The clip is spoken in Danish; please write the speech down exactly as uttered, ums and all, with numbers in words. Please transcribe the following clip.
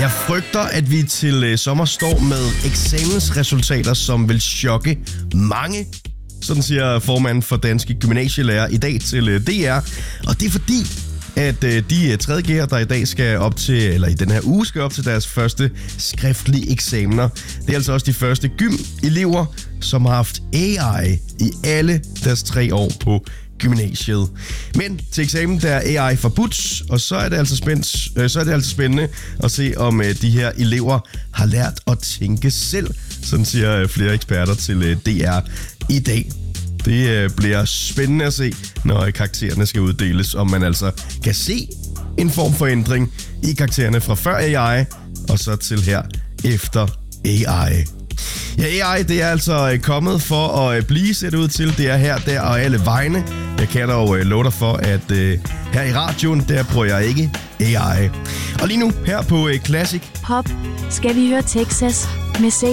Jeg frygter, at vi til øh, sommer står med eksamensresultater, som vil chokke mange. Sådan siger formanden for Danske Gymnasielærer i dag til øh, D R. Og det er fordi, at øh, de tredje G'er, der i dag skal op til, eller i den her uge skal op til deres første skriftlige eksamener. Det er altså også de første gym-elever, som har haft A I i alle deres tre år på gymnasiet. Men til eksamen der er A I forbudt, og så er det altså spændt, øh, så er det altså spændende at se, om øh, de her elever har lært at tænke selv. Sådan siger øh, flere eksperter til øh, D R i dag. Det øh, bliver spændende at se, når øh, karaktererne skal uddeles, om man altså kan se en form for ændring i karaktererne fra før A I og så til her efter A I. Ja, A I, det er altså kommet for at blive set ud til. Det er her, der og alle vegne. Jeg kan dog love dig for, at uh, her i radioen, der bruger jeg ikke A I. Og lige nu, her på uh, Classic Pop, skal vi høre Texas med